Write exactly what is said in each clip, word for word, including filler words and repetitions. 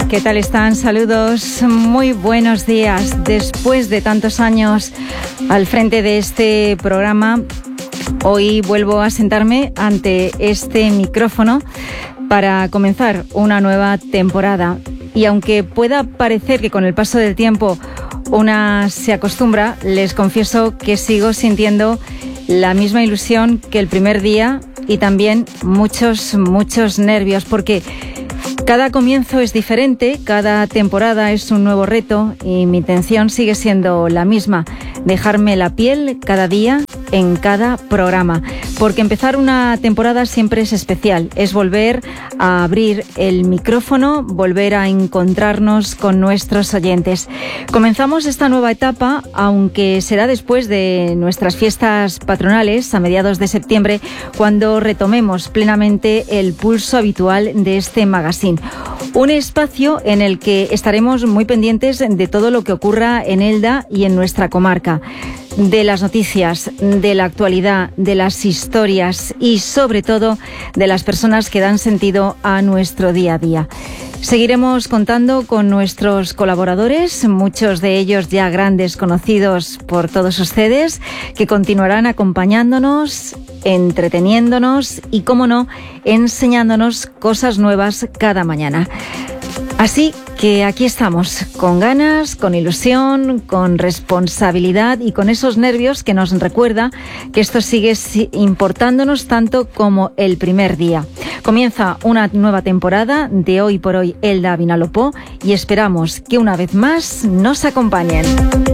¿Qué tal están? Saludos, muy buenos días. Después de tantos años al frente de este programa, hoy vuelvo a sentarme ante este micrófono para comenzar una nueva temporada. Y aunque pueda parecer que con el paso del tiempo una se acostumbra, les confieso que sigo sintiendo la misma ilusión que el primer día y también muchos, muchos nervios, porque cada comienzo es diferente, cada temporada es un nuevo reto y mi intención sigue siendo la misma, dejarme la piel cada día en cada programa, porque empezar una temporada siempre es especial, es volver a abrir el micrófono, volver a encontrarnos con nuestros oyentes. Comenzamos esta nueva etapa, aunque será después de nuestras fiestas patronales a mediados de septiembre, cuando retomemos plenamente el pulso habitual de este magazine. Un espacio en el que estaremos muy pendientes de todo lo que ocurra en Elda y en nuestra comarca, de las noticias, de la actualidad, de las historias y sobre todo de las personas que dan sentido a nuestro día a día. Seguiremos contando con nuestros colaboradores, muchos de ellos ya grandes conocidos por todos ustedes, que continuarán acompañándonos, entreteniéndonos y, cómo no, enseñándonos cosas nuevas cada mañana. Así que aquí estamos, con ganas, con ilusión, con responsabilidad y con esos nervios que nos recuerda que esto sigue importándonos tanto como el primer día. Comienza una nueva temporada de Hoy por Hoy Elda Vinalopó y esperamos que una vez más nos acompañen.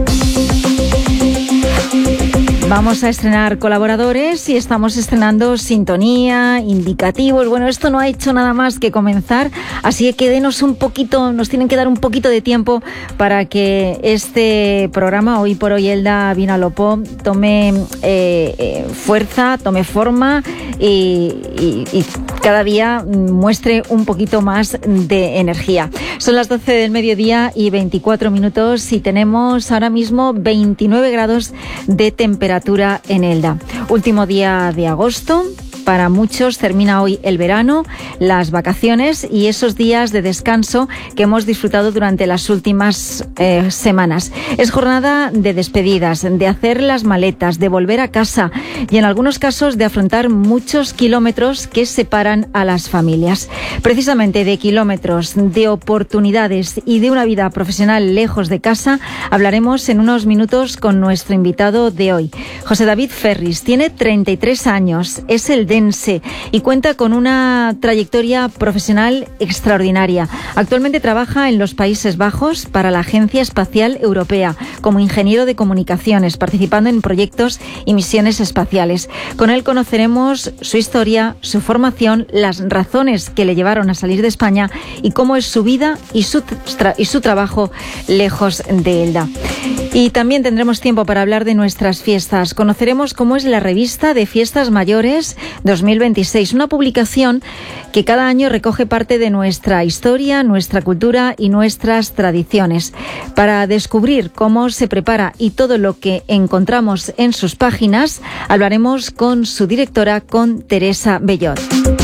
Vamos a estrenar colaboradores y estamos estrenando sintonía, indicativos. Bueno, esto no ha hecho nada más que comenzar, así que denos un poquito, nos tienen que dar un poquito de tiempo para que este programa, Hoy por Hoy Elda Vinalopó, tome eh, eh, fuerza, tome forma y, y, y cada día muestre un poquito más de energía. Son las doce del mediodía y veinticuatro minutos y tenemos ahora mismo veintinueve grados de temperatura en Elda. Último día de agosto. Para muchos termina hoy el verano, las vacaciones y esos días de descanso que hemos disfrutado durante las últimas eh, semanas. Es jornada de despedidas, de hacer las maletas, de volver a casa y en algunos casos de afrontar muchos kilómetros que separan a las familias. Precisamente de kilómetros, de oportunidades y de una vida profesional lejos de casa hablaremos en unos minutos con nuestro invitado de hoy. José David Ferris tiene treinta y tres años, es el de y cuenta con una trayectoria profesional extraordinaria. Actualmente trabaja en los Países Bajos para la Agencia Espacial Europea como ingeniero de comunicaciones, participando en proyectos y misiones espaciales. Con él conoceremos su historia, su formación, las razones que le llevaron a salir de España y cómo es su vida y su, tra- y su trabajo lejos de Elda. Y también tendremos tiempo para hablar de nuestras fiestas. Conoceremos cómo es la revista de Fiestas Mayores dos mil veintiséis, una publicación que cada año recoge parte de nuestra historia, nuestra cultura y nuestras tradiciones. Para descubrir cómo se prepara y todo lo que encontramos en sus páginas, hablaremos con su directora, con Teresa Bellot.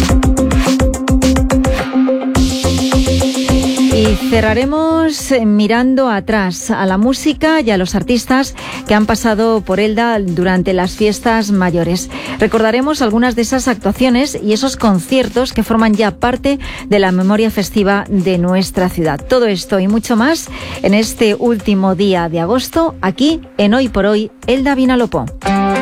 Y cerraremos mirando atrás a la música y a los artistas que han pasado por Elda durante las fiestas mayores. Recordaremos algunas de esas actuaciones y esos conciertos que forman ya parte de la memoria festiva de nuestra ciudad. Todo esto y mucho más en este último día de agosto, aquí en Hoy por Hoy Elda Vinalopó.